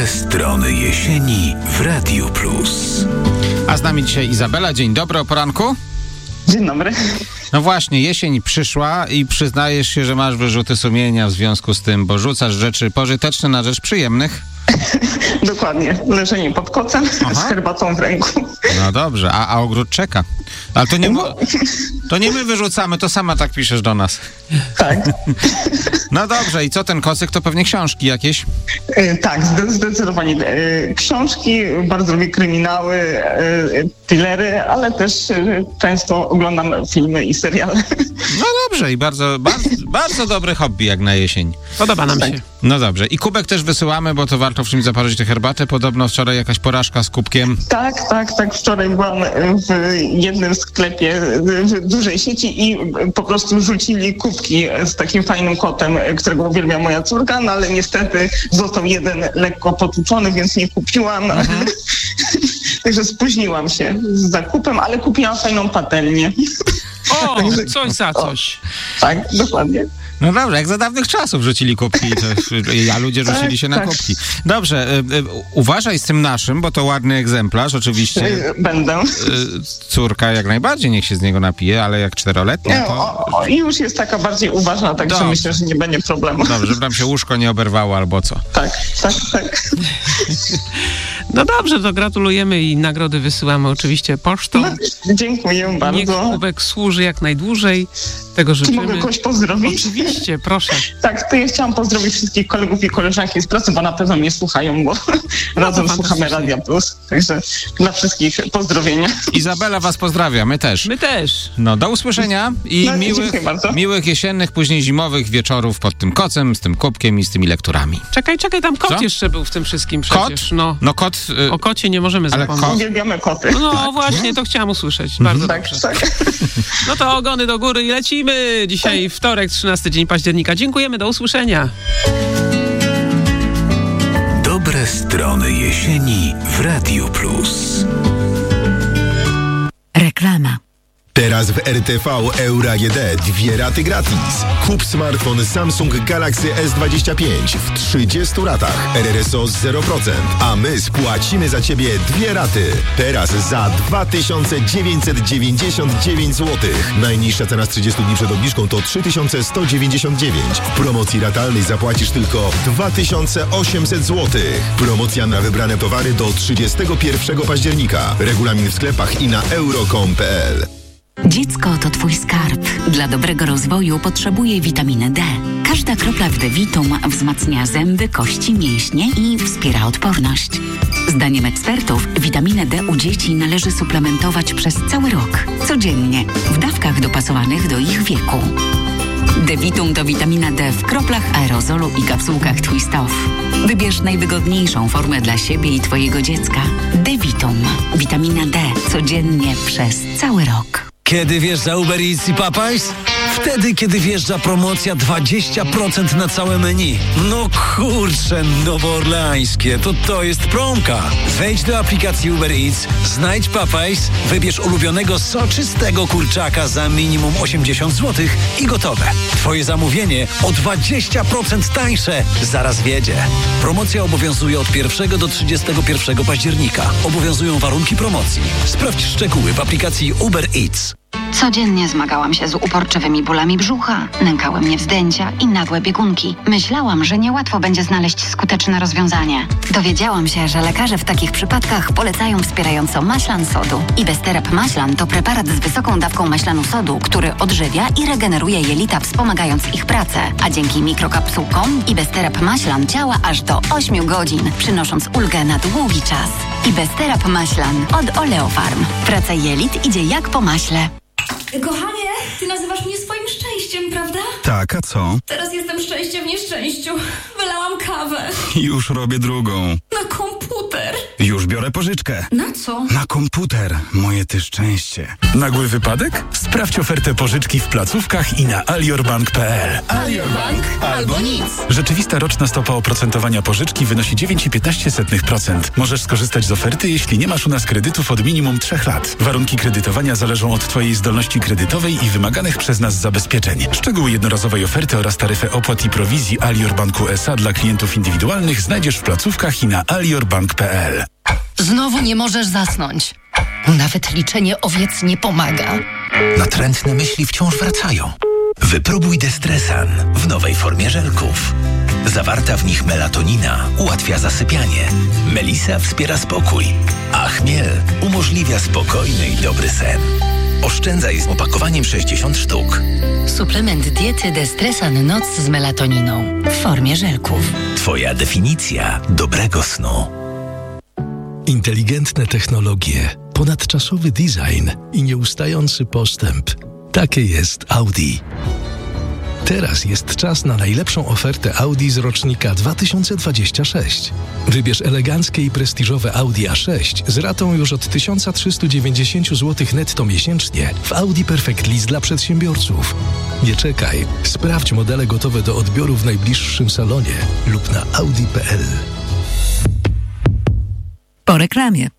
Dobre strony jesieni w Radiu Plus. A z nami dzisiaj Izabela. Dzień dobry, o poranku. Dzień dobry. No właśnie, jesień przyszła i przyznajesz się, że masz wyrzuty sumienia w związku z tym, bo rzucasz rzeczy pożyteczne na rzecz przyjemnych. Dokładnie. Leżenie pod kocem z herbatą w ręku. No dobrze, a ogród czeka. Ale to nie my wyrzucamy, to sama tak piszesz do nas. Tak. No dobrze, i co ten kocyk? To pewnie książki jakieś? Tak, zdecydowanie. Książki, bardzo lubię kryminały, thrillery, ale też często oglądam filmy i seriale. No dobrze, i bardzo dobre hobby jak na jesień. Podoba nam się. No dobrze. I kubek też wysyłamy, bo to warto w czymś zaparzyć tę herbatę. Podobno wczoraj jakaś porażka z kubkiem. Tak. Wczoraj byłam w jednym sklepie w dużej sieci i po prostu rzucili kubki z takim fajnym kotem, którego uwielbia moja córka, no ale niestety został jeden lekko potłuczony, więc nie kupiłam. Także spóźniłam się z zakupem, ale kupiłam fajną patelnię. O, coś za coś. Tak, dokładnie. No dobrze, jak za dawnych czasów rzucili kubki, a ludzie rzucili się na kubki. Dobrze, uważaj z tym naszym, bo to ładny egzemplarz, oczywiście. Będę. Córka jak najbardziej niech się z niego napije, ale jak 4-letnia to... I już jest taka bardziej uważna, także myślę, że nie będzie problemu. Dobrze, żeby nam się łóżko nie oberwało albo co. Tak. No dobrze, to gratulujemy i nagrody wysyłamy oczywiście pocztą. No, dziękuję bardzo. Niech kubek służy jak najdłużej. Tego życzymy. Czy mogę kogoś pozdrowić? Oczywiście, proszę. Tak, to ja chciałam pozdrowić wszystkich kolegów i koleżanki z pracy, bo na pewno mnie słuchają, bo razem słuchamy Radia Plus. Także dla wszystkich pozdrowienia. Izabela was pozdrawia, my też. My też. No, do usłyszenia i miłych jesiennych, później zimowych wieczorów pod tym kocem, z tym kubkiem i z tymi lekturami. Czekaj, tam kot jeszcze był w tym wszystkim przecież. Kot? No kot... O kocie nie możemy zapomnieć. Uwielbiamy koty. No właśnie, to chciałam usłyszeć. Bardzo dobrze. Tak. No to ogony do góry i lecimy. Dzisiaj wtorek, 13 dzień października. Dziękujemy, do usłyszenia. Dobre strony jesieni w Radiu Plus. Reklama. Teraz w RTV Euro AGD 2 raty gratis. Kup smartfon Samsung Galaxy S25 w 30 ratach. RRSO 0%, a my spłacimy za Ciebie 2 raty. Teraz za 2999 zł. Najniższa cena z 30 dni przed obniżką to 3199. W promocji ratalnej zapłacisz tylko 2800 zł. Promocja na wybrane towary do 31 października. Regulamin w sklepach i na euro.com.pl. Dziecko to Twój skarb. Dla dobrego rozwoju potrzebuje witaminy D. Każda kropla w D-Vitum wzmacnia zęby, kości, mięśnie i wspiera odporność. Zdaniem ekspertów witaminę D u dzieci należy suplementować przez cały rok, codziennie, w dawkach dopasowanych do ich wieku. D-Vitum to witamina D w kroplach, aerozolu i kapsułkach Twist Off. Wybierz najwygodniejszą formę dla siebie i Twojego dziecka. D-Vitum. Witamina D codziennie przez cały rok. Kiedy wjeżdża Uber Eats i Popeyes? Wtedy, kiedy wjeżdża promocja 20% na całe menu. No kurczę, nowoorleańskie, to jest promka. Wejdź do aplikacji Uber Eats, znajdź Popeyes, wybierz ulubionego soczystego kurczaka za minimum 80 zł i gotowe. Twoje zamówienie o 20% tańsze zaraz wiedzie. Promocja obowiązuje od 1 do 31 października. Obowiązują warunki promocji. Sprawdź szczegóły w aplikacji Uber Eats. Codziennie zmagałam się z uporczywymi bólami brzucha, nękały mnie wzdęcia i nagłe biegunki. Myślałam, że niełatwo będzie znaleźć skuteczne rozwiązanie. Dowiedziałam się, że lekarze w takich przypadkach polecają wspierająco maślan sodu. Ibesterap maślan to preparat z wysoką dawką maślanu sodu, który odżywia i regeneruje jelita, wspomagając ich pracę. A dzięki mikrokapsułkom Ibesterap maślan działa aż do 8 godzin, przynosząc ulgę na długi czas. Ibesterap maślan od Oleofarm. Praca jelit idzie jak po maśle. Kochanie, ty nazywasz mnie swoim szczęściem, prawda? Tak, a co? Teraz jestem szczęście w nieszczęściu. Wylałam kawę. Już robię drugą. Na komputer. Już biorę pożyczkę. Na co? Na komputer. Moje ty szczęście. Nagły wypadek? Sprawdź ofertę pożyczki w placówkach i na aliorbank.pl. Alior Bank albo nic. Rzeczywista roczna stopa oprocentowania pożyczki wynosi 9,15%. Możesz skorzystać z oferty, jeśli nie masz u nas kredytów od minimum 3 lat. Warunki kredytowania zależą od twojej zdolności kredytowej i wymaganych przez nas zabezpieczeń. Szczegóły jednorazowej oferty oraz taryfę opłat i prowizji Alior Banku S.A. dla klientów indywidualnych znajdziesz w placówkach i na aliorbank.pl. Znowu nie możesz zasnąć. Nawet liczenie owiec nie pomaga. Natrętne myśli wciąż wracają. Wypróbuj Destresan w nowej formie żelków. Zawarta w nich melatonina ułatwia zasypianie. Melisa wspiera spokój, a chmiel umożliwia spokojny i dobry sen. Oszczędzaj z opakowaniem 60 sztuk. Suplement diety Destresan Noc z melatoniną w formie żelków. Twoja definicja dobrego snu. Inteligentne technologie, ponadczasowy design i nieustający postęp. Takie jest Audi. Teraz jest czas na najlepszą ofertę Audi z rocznika 2026. Wybierz eleganckie i prestiżowe Audi A6 z ratą już od 1390 zł netto miesięcznie w Audi Perfect Lease dla przedsiębiorców. Nie czekaj, sprawdź modele gotowe do odbioru w najbliższym salonie lub na audi.pl. Po reklamie.